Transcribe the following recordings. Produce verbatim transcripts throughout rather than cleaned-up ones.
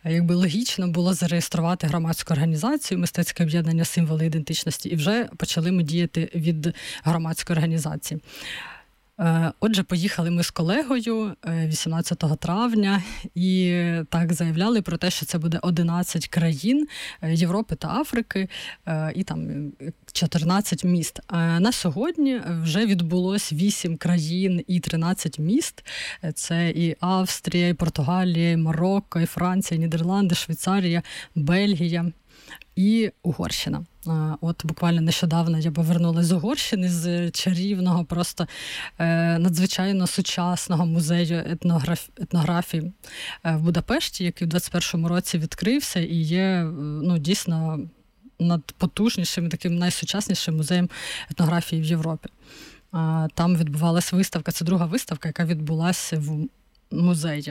якби логічно було зареєструвати громадську організацію «Мистецьке об'єднання символи ідентичності», і вже почали ми діяти від громадської організації. Отже, поїхали ми з колегою вісімнадцятого травня і так заявляли про те, що це буде одинадцять країн Європи та Африки і там чотирнадцять міст. На сьогодні вже відбулось вісім країн і тринадцять міст. Це і Австрія, і Португалія, і Марокко, і Франція, і Нідерланди, Швейцарія, Бельгія і Угорщина. От буквально нещодавно я повернулася з Угорщини, з чарівного, просто е, надзвичайно сучасного музею етнограф... етнографії в Будапешті, який в двадцять першому році відкрився і є, ну, дійсно надпотужнішим, таким найсучаснішим музеєм етнографії в Європі. Е, там відбувалася виставка, це друга виставка, яка відбулася в музеї.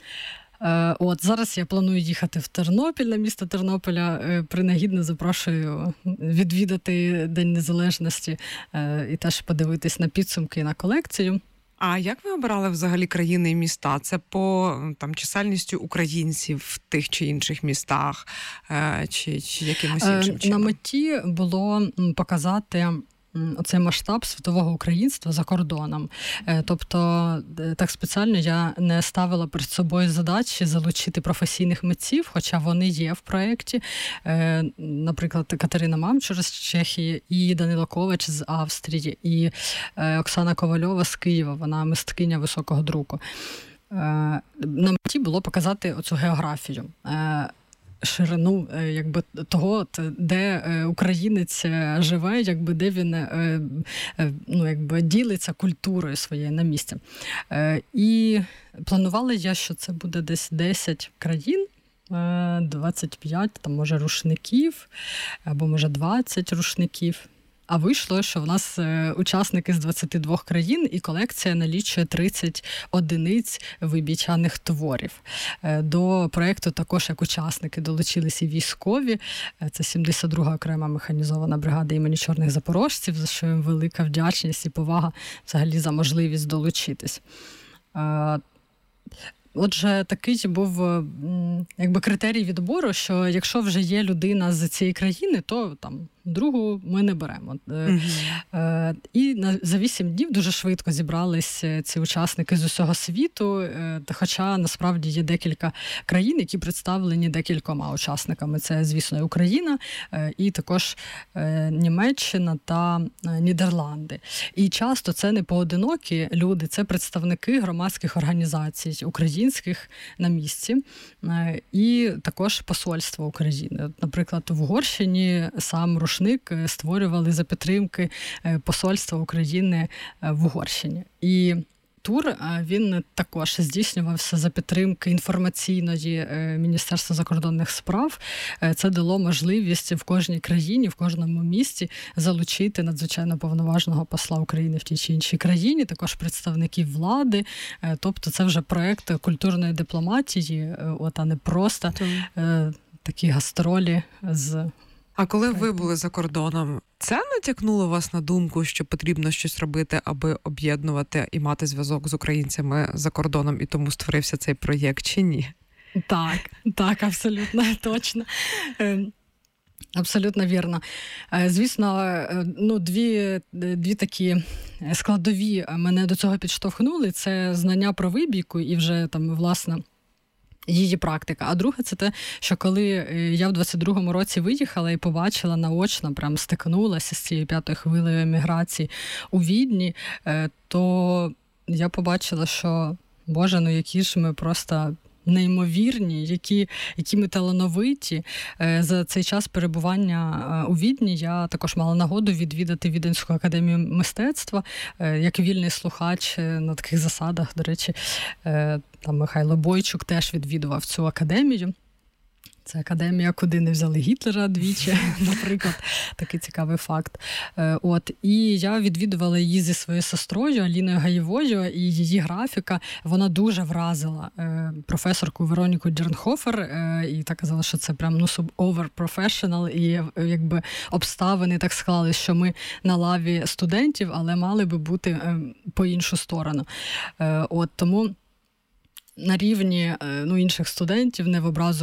От, зараз я планую їхати в Тернопіль, на місто Тернополя. Принагідно запрошую відвідати День Незалежності і теж подивитись на підсумки і на колекцію. А як ви обирали взагалі країни і міста? Це по там чисельністю українців в тих чи інших містах, чи, чи якимось іншим чином? На меті було показати оцей масштаб світового українства за кордоном. Тобто, так спеціально я не ставила перед собою задачі залучити професійних митців, хоча вони є в проєкті. Наприклад, Катерина Мамчур з Чехії, і Данило Ковач з Австрії, і Оксана Ковальова з Києва, вона мисткиня високого друку. На меті було показати оцю географію. Ширину, якби, того, де українець живе, якби, де він, ну, якби, ділиться культурою своєю на місці. І планувала я, що це буде десь десять країн, двадцять п'ять, там, може, рушників, або, може, двадцять рушників. А вийшло, що в нас учасники з двадцяти двох країн, і колекція налічує тридцять одиниць вибічаних творів. До проєкту також як учасники долучилися і військові. Це сімдесят друга окрема механізована бригада імені Чорних Запорожців, за що їм велика вдячність і повага взагалі за можливість долучитись. Отже, такий був, якби, критерій відбору, що якщо вже є людина з цієї країни, то там другу ми не беремо. Mm-hmm. І за вісім днів дуже швидко зібрались ці учасники з усього світу, хоча насправді є декілька країн, які представлені декількома учасниками. Це, звісно, і Україна, і також Німеччина та Нідерланди. І часто це не поодинокі люди, це представники громадських організацій українських на місці, і також посольство України. Наприклад, в Угорщині сам рушник створювали за підтримки посольства України в Угорщині. І тур, він також здійснювався за підтримки інформаційної Міністерства закордонних справ. Це дало можливість в кожній країні, в кожному місті залучити надзвичайно повноважного посла України в тій чи іншій країні, також представників влади. Тобто це вже проєкт культурної дипломатії, от, а не просто mm. такі гастролі з... А коли ви були за кордоном, це натякнуло вас на думку, що потрібно щось робити, аби об'єднувати і мати зв'язок з українцями за кордоном, і тому створився цей проєкт, чи ні? Так, так, абсолютно, точно. Абсолютно вірно. Звісно, ну, дві, дві такі складові мене до цього підштовхнули. Це знання про вибійку і вже там, власне, її практика. А друге, це те, що коли я в двадцять другому році виїхала і побачила наочно, прям стикнулася з цією п'ятою хвилею еміграції у Відні, то я побачила, що, Боже, ну які ж ми просто неймовірні, які, які ми талановиті. За цей час перебування у Відні я також мала нагоду відвідати Віденську академію мистецтва як вільний слухач на таких засадах. До речі, там Михайло Бойчук теж відвідував цю академію. Це академія, куди не взяли Гітлера двічі, наприклад. Такий цікавий факт. От. І я відвідувала її зі своєю сестрою Аліною Гаєвою, і її графіка, вона дуже вразила професорку Вероніку Дернхофер, і так казала, що це прям, ну, over-professional, і якби обставини так склали, що ми на лаві студентів, але мали би бути по іншу сторону. От. Тому на рівні, ну, інших студентів, не в образу